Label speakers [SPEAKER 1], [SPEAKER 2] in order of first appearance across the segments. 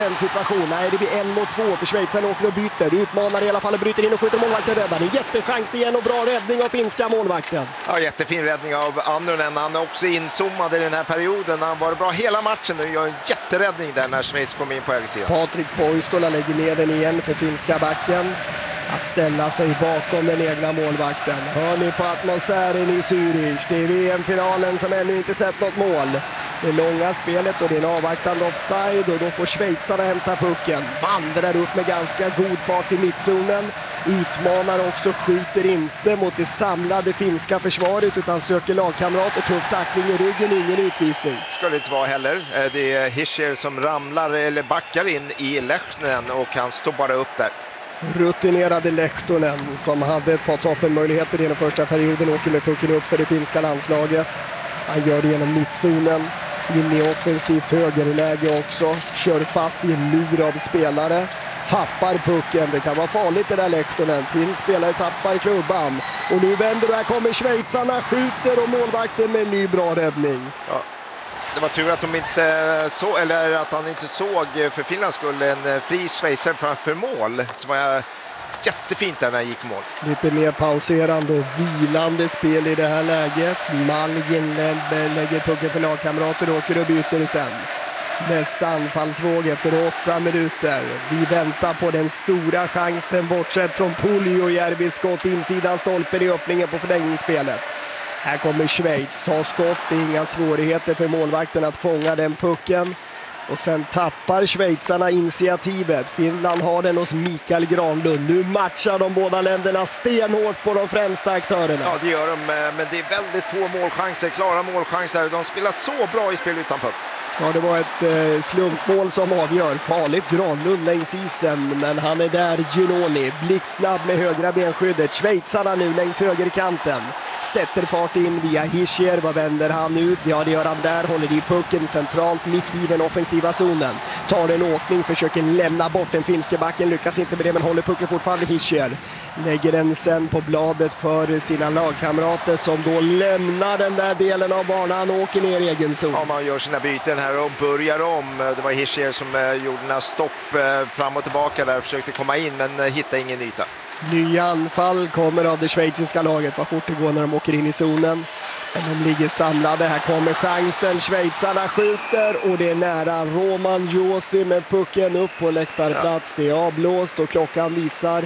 [SPEAKER 1] En situation, nej det blir 1-2 för Schweizarna åker och byter, utmanar i alla fall och bryter in och skjuter målvakten räddar. En jättechans igen och bra räddning av finska målvakten.
[SPEAKER 2] Ja, jättefin räddning av Annunen, han är också inzoomad i den här perioden, han var bra hela matchen och gör en jätteräddning där när Schweiz kom in på högersidan.
[SPEAKER 1] Patrik Poistola lägger ner den igen för finska backen. Att ställa sig bakom den egna målvakten. Hör ni på atmosfären i Zürich? Det är VM-finalen som ännu inte sett något mål. Det långa spelet och det är en avvaktande offside och då får schweizarna hämta pucken. Vandrar upp med ganska god fart i mittzonen. Utmanar också, skjuter inte mot det samlade finska försvaret utan söker lagkamrat och tuff tackling i ryggen, ingen utvisning.
[SPEAKER 2] Ska det inte vara heller. Det är Hischier som ramlar eller backar in i Lehtonen och han står bara upp där.
[SPEAKER 1] Rutinerade Lehtonen som hade ett par toppenmöjligheter i den första perioden åker med pucken upp för det finska landslaget. Han gör det genom mittzonen, in i offensivt högerläge också, kör fast i en mur av spelare, tappar pucken, det kan vara farligt det där Lehtonen, finns spelare tappar klubban och nu vänder och här kommer schweizarna, skjuter och målvakten med en ny bra räddning.
[SPEAKER 2] Ja. Det var tur att de inte så, eller att han inte såg för Finlands skull en fri schweizer framför mål. Så var jättefint där när han gick mål.
[SPEAKER 1] Lite mer pauserande och vilande spel i det här läget. Malgin lägger pucken för lagkamrater och åker och byter sen. Nästa anfallsvåg efter 8 minuter. Vi väntar på den stora chansen bortsett från Puljujärvis skott insidan stolpen i öppningen på förlängningsspelet. Här kommer Schweiz, tar skott, det är inga svårigheter för målvakten att fånga den pucken. Och sen tappar schweizarna initiativet. Finland har den hos Mikael Granlund. Nu matchar de båda länderna stenhårt på de främsta aktörerna.
[SPEAKER 2] Ja, det gör de, men det är väldigt få målchanser, klara målchanser. De spelar så bra i spel utan puck.
[SPEAKER 1] Ska det vara ett slumpmål som avgör? Farligt Granlund längs isen, men han är där Ginoni. Blixtsnabb med högra benskyddet. Schweizarna nu längs högerkanten. Sätter fart in via Hischier. Vad vänder han ut? Ja, det gör han där. Håller i pucken centralt mitt i den offensiva zonen. Tar en åkning, försöker lämna bort den finske backen. Lyckas inte med det, men håller pucken fortfarande Hischier. Lägger den sen på bladet för sina lagkamrater som då lämnar den där delen av banan och åker ner i egen zon.
[SPEAKER 2] Ja, man gör sina byten här och börjar om. Det var Hischier som gjorde några stopp fram och tillbaka där. Försökte komma in, men hittade ingen yta.
[SPEAKER 1] Nya anfall kommer av det schweiziska laget. Vad fort det går när de åker in i zonen. Men de ligger samlade. Här kommer chansen. Schweizarna skjuter och det är nära. Roman Josi med pucken upp på läktarplats. Det är avblåst och klockan visar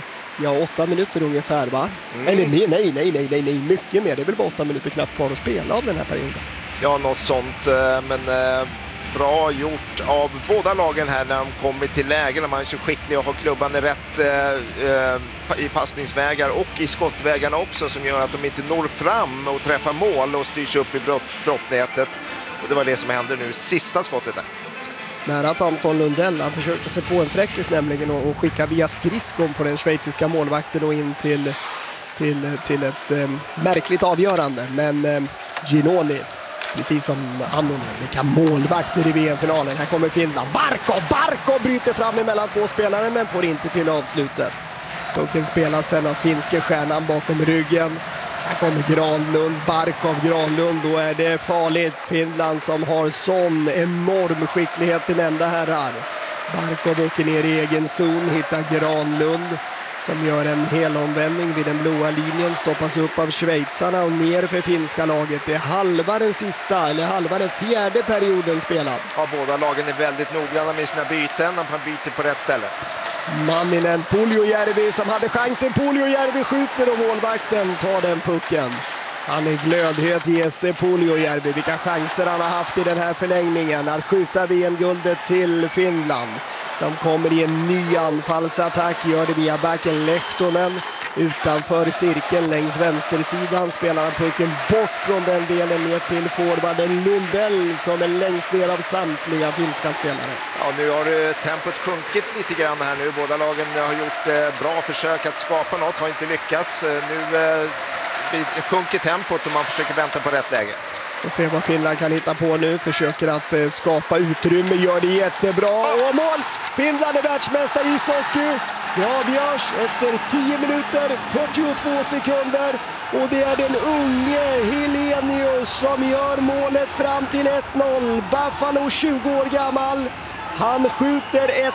[SPEAKER 1] 8 minuter ungefär, va? Eller nej. Mycket mer. Det är väl bara 8 minuter knappt kvar att spela av den här perioden.
[SPEAKER 2] Ja, något sånt. Men bra gjort av båda lagen här när de kommer till lägen. Man är så skicklig och har klubban rätt i passningsvägar och i skottvägarna också, som gör att de inte når fram och träffar mål och styrs upp i brottnätet. Och det var det som hände nu, sista skottet där.
[SPEAKER 1] Nära att Anton Lundell, han försökte sig på en fräckis nämligen och skicka via skridskon på den schweiziska målvakten och in till ett märkligt avgörande. Men Ginoni, precis som Annunen, vilka målvakter i VM-finalen. Här kommer Finland. Barkov bryter fram emellan två spelare men får inte till avslutet. Pucken spelas sen av finske stjärnan bakom ryggen. Här kommer Granlund, Granlund. Då är det farligt. Finland som har sån enorm skicklighet i nämnda herrar. Barkov åker ner i egen zon, hittar Granlund som gör en helomvändning vid den blåa linjen, stoppas upp av schweizarna och ner för finska laget. Det är halva den fjärde perioden spelad.
[SPEAKER 2] Ja, båda lagen är väldigt noggranna med sina byten. Man byter på rätt ställe.
[SPEAKER 1] Manninen, Puljujärvi som hade chansen. Puljujärvi skjuter och målvakten tar den pucken. Han är glödhet, Jesse Puljujärvi. Vilka chanser han har haft i den här förlängningen. Att skjuta VM-guldet till Finland. Som kommer i en ny anfallsattack. Gör det via backen Lehtonen. Utanför cirkeln längs vänstersidan spelar han pucken bort från den delen ner till forwarden Lundell som är längst ner av samtliga finska spelare.
[SPEAKER 2] Ja, nu har tempot sjunkit lite grann här nu. Båda lagen har gjort bra försök att skapa något, har inte lyckats. Nu sjunker tempot och man försöker vänta på rätt läge.
[SPEAKER 1] Och se vad Finland kan hitta på nu. Försöker att skapa utrymme, gör det jättebra. Och mål! Finland är världsmästare i ishockey. Det avgörs efter 10 minuter, 42 sekunder. Och det är den unge Helenius som gör målet fram till 1-0. Buffalo, 20 år gammal. Han skjuter ett